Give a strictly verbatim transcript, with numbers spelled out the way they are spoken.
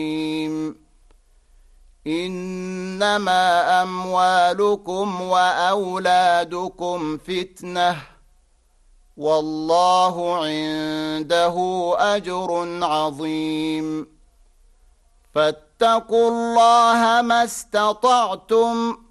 إنما أموالكم وأولادكم فتنة والله عنده أجر عظيم فاتقوا الله ما استطعتم